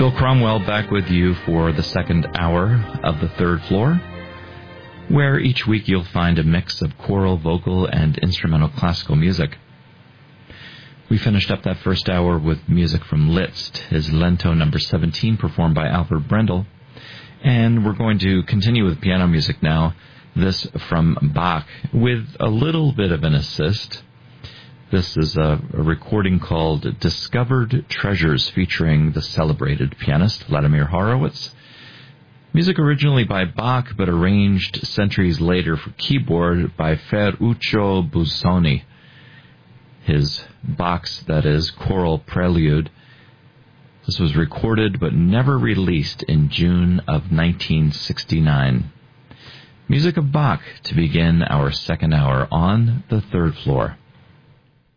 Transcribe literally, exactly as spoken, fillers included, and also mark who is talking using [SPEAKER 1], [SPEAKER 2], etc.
[SPEAKER 1] Phil Cromwell back with you for the second hour of the third floor, where each week you'll find a mix of choral, vocal, and instrumental classical music. We finished up that first hour with music from Liszt, his Lento number seventeen, performed by Albert Brendel. And we're going to continue with piano music now, this from Bach, with a little bit of an assist. This is a, a recording called Discovered Treasures, featuring the celebrated pianist Vladimir Horowitz. Music originally by Bach, but arranged centuries later for keyboard by Ferruccio Busoni. His Bach's, that is, choral prelude. This was recorded but never released in June of nineteen sixty-nine. Music of Bach to begin our second hour on the third floor.